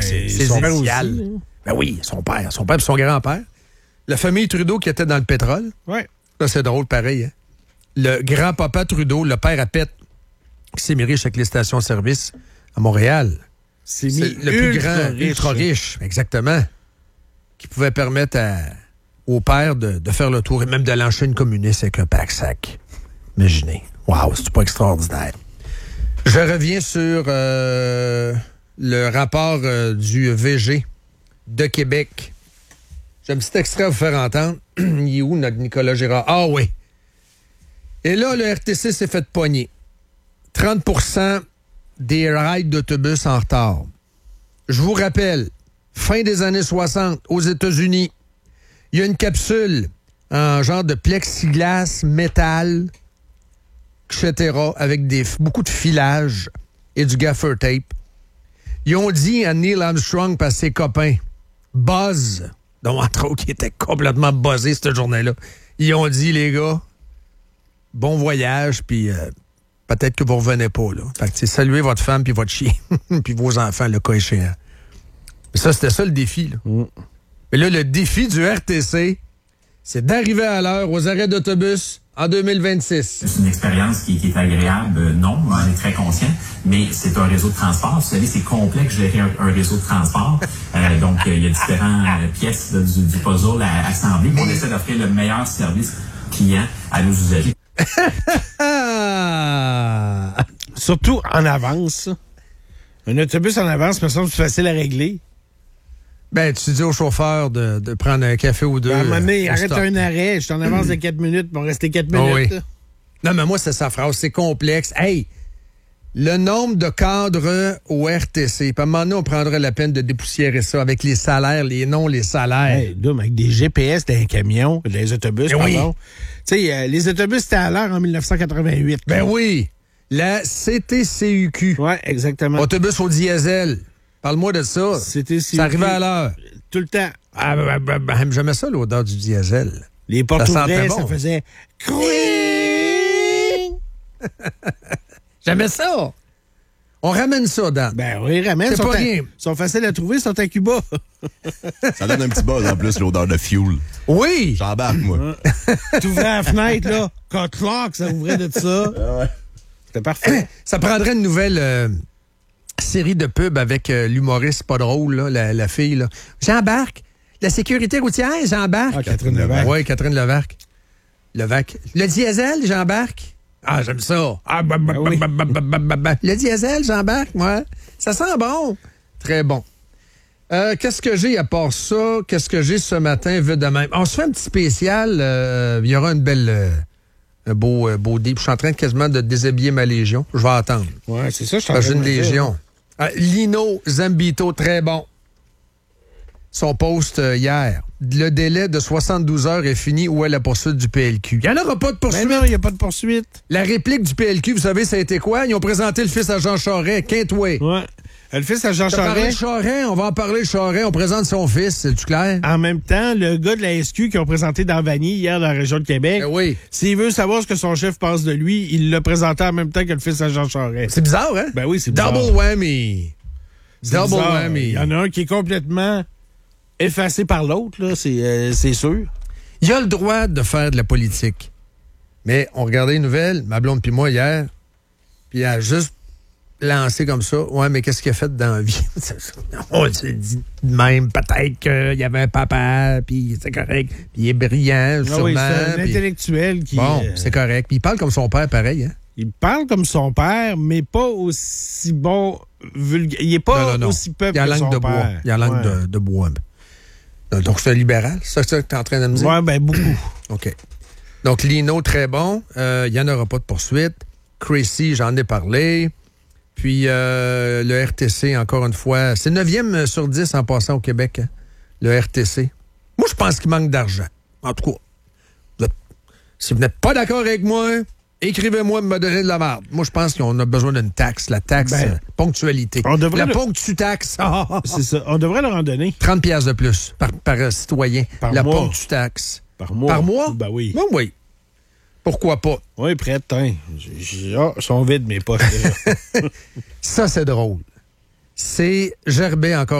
c'est son père initial. aussi, hein? Ben oui, son père et son grand-père. La famille Trudeau qui était dans le pétrole. Ouais. Là, c'est drôle, pareil. Hein? Le grand-papa Trudeau, le père à Pet, qui s'est mis riche avec les stations-service à Montréal. C'est le plus grand, ultra riche, exactement, qui pouvait permettre au père de faire le tour et même de lancer une communiste avec un pack-sac. Imaginez. Wow, c'est pas extraordinaire. Je reviens sur le rapport du VG de Québec. J'ai un petit extrait à vous faire entendre. Il est où, notre Nicolas Girard? Ah oui. Et là, le RTC s'est fait pogner. 30% des rides d'autobus en retard. Je vous rappelle, fin des années 60, aux États-Unis, il y a une capsule en genre de plexiglas, métal, etc., avec beaucoup de filage et du gaffer tape. Ils ont dit à Neil Armstrong par ses copains, Buzz, dont entre autres, qui était complètement buzzé cette journée-là, ils ont dit, les gars, bon voyage, puis peut-être que vous revenez pas, là. Fait que, saluez votre femme puis votre chien, puis vos enfants, le cas échéant. Mais ça, c'était ça le défi, là. Mais là, le défi du RTC, c'est d'arriver à l'heure aux arrêts d'autobus en 2026. C'est une expérience qui est agréable, non, on est très conscient, mais c'est un réseau de transport. Vous savez, c'est complexe de gérer un réseau de transport. Donc, il y a différentes pièces du puzzle à assembler. On essaie d'offrir le meilleur service client à nos usagers. Surtout en avance. Un autobus en avance, me semble plus facile à régler. Ben, tu dis au chauffeur de prendre un café ou deux. À un moment donné, arrête un arrêt, je t'en avance de 4 minutes, pour rester 4 minutes. Oui. Là. Non, mais moi, c'est sa phrase, c'est complexe. Hey, le nombre de cadres au RTC, puis à un moment donné, on prendrait la peine de dépoussiérer ça avec les salaires, les noms, les salaires. Hey, là, avec des GPS dans les camions, les autobus, Ben oui. pardon. Tu sais, les autobus, c'était à l'heure en 1988. Ben oui, la CTCUQ. Ouais, exactement. Autobus au diesel. Parle-moi de ça. CTCUQ. Ça arrivait à l'heure. Tout le temps. Ah, j'aimais ça, l'odeur du diesel. Les portes Ça sentait ouvraient, bon. ça faisait... J'aimais ça. On ramène ça, Dan. Ben oui, ramène. C'est pas rien. Ils sont faciles à trouver, ils sont à Cuba. Ça donne un petit buzz en plus, l'odeur de fuel. Oui. J'embarque, moi. Tu ouvrais la fenêtre, là. Quand clock, ça ouvrait de ça. C'était parfait. Ça prendrait une nouvelle série de pubs avec l'humoriste pas drôle, là, la fille. Là. J'embarque. La sécurité routière, j'embarque. Ah, Catherine Levac. Oui, Catherine Levac. Le diesel, j'embarque. Ah, j'aime ça. Ah, oui. Le diesel, j'embarque, moi. Ça sent bon. Très bon. Qu'est-ce que j'ai à part ça? Qu'est-ce que j'ai ce matin, vu de même? On se fait un petit spécial. Il y aura une belle... un beau deep. Je suis en train quasiment de déshabiller ma légion. Je vais attendre. Ouais, c'est ça, je suis en train J'ai de une me dire. légion. Lino Zambito, très bon. Son post hier. Le délai de 72 heures est fini. Où est la poursuite du PLQ? Il n'y en aura pas de Mais poursuite. non, il n'y a pas de poursuite. La réplique du PLQ, vous savez, ça a été quoi? Ils ont présenté le fils à Jean Charest, Quintway. Ouais. Le fils à Jean T'as parlé de Charest. Charest, on va en parler de Charest. On présente son fils, c'est-tu clair? En même temps, le gars de la SQ qui ont présenté dans Vanier hier dans la région de Québec, Oui. s'il veut savoir ce que son chef pense de lui, il l'a présenté en même temps que le fils à Jean Charest. C'est bizarre, hein? Ben oui, c'est bizarre. Double whammy. C'est Double bizarre. whammy. Il y en a un qui est complètement effacé par l'autre, là, c'est sûr. Il a le droit de faire de la politique. Mais on regardait les nouvelles, ma blonde puis moi hier, puis elle a juste lancé comme ça. Ouais, mais qu'est-ce qu'il a fait dans la vie? On se dit de même, peut-être qu'il y avait un papa, puis c'est correct. Puis il est brillant, Ah sûrement. oui, c'est un puis- intellectuel qui... Bon, c'est correct. Puis il parle comme son père, pareil. Hein? Il parle comme son père, mais pas aussi bon vulgaire. Il est pas Non. aussi peuple Il a que la langue son de bois. père. Il a la langue Ouais. de bois. Donc c'est un libéral, c'est ça que tu es en train de me dire? Ouais, ben beaucoup. OK. Donc, Lino, très bon. Il n'y en aura pas de poursuite. Crazy, j'en ai parlé. Puis, le RTC, encore une fois, c'est 9e sur 10 en passant au Québec, hein, le RTC. Moi, je pense qu'il manque d'argent. En tout cas, si vous n'êtes pas d'accord avec moi, écrivez-moi et me donner de la merde. Moi, je pense qu'on a besoin d'une taxe. La taxe ponctualité. on devrait la le- ponctu-taxe. C'est ça. On devrait leur en donner. 30 piastres de plus par citoyen. Par la mois. ponctu-taxe. Par mois. Par mois? Ben oui. Ben oui. Pourquoi pas? Oui, prête, hein. Ils sont vides, mes poches, déjà. Ça, c'est drôle. C'est Gerbet encore